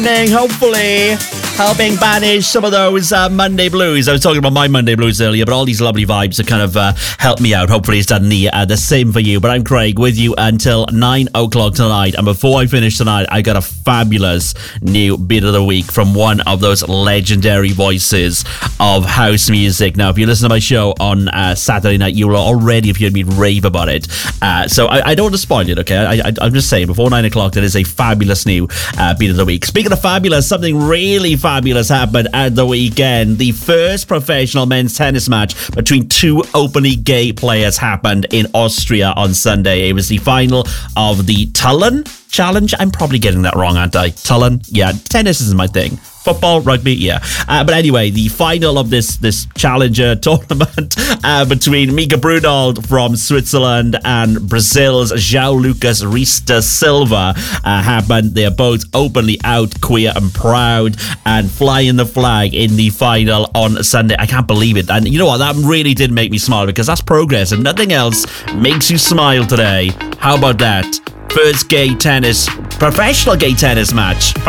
Hopefully helping banish some of those Monday blues. I was talking about my Monday blues earlier, but all these lovely vibes have kind of helped me out. Hopefully it's done the same for you. But I'm Craig with you until 9 o'clock tonight. And before I finish tonight, I got a fabulous new bit of the week from one of those legendary voices of house music. Now, if you listen to my show on Saturday night, you will already have heard me rave about it. So I don't want to spoil it, okay? I'm just saying, before 9 o'clock, there is a fabulous new bit of the week. Speaking of fabulous, something really fabulous happened at the weekend. The first professional men's tennis match between two openly gay players happened in Austria on Sunday. It was the final of the Tullen Challenge. I'm probably getting that wrong, aren't I? Tullen? Yeah, tennis isn't my thing. Football, rugby, yeah. But anyway, the final of this challenger tournament between Mika Brunald from Switzerland and Brazil's João Lucas Rista Silva happened. They're both openly out, queer and proud, and flying the flag in the final on Sunday. I can't believe it. And you know what? That really did make me smile, because that's progress, and nothing else makes you smile today. How about that? First professional gay tennis match.